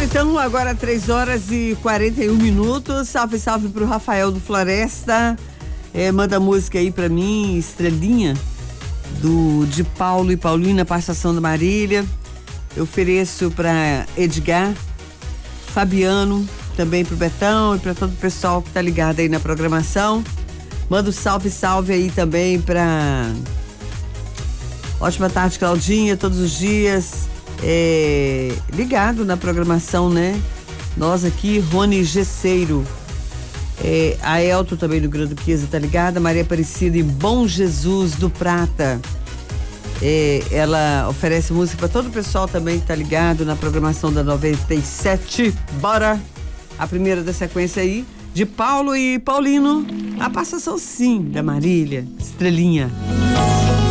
então, agora 3h41. Salve, salve pro Rafael do Floresta. Manda música aí pra mim, Estrelinha, de Paulo e Paulina, Passação da Marília. Eu ofereço pra Edgar, Fabiano, também pro Betão e pra todo o pessoal que tá ligado aí na programação. Manda um salve, salve aí também pra Ótima Tarde, Claudinha, todos os dias ligado na programação, né? Nós aqui, Rony Gesseiro, a Elton também do Grande Duquesa tá ligada, Maria Aparecida e Bom Jesus do Prata. Ela oferece música para todo o pessoal também que tá ligado na programação da 97. Bora! A primeira da sequência aí, de Paulo e Paulino, a passação sim da Marília, Estrelinha.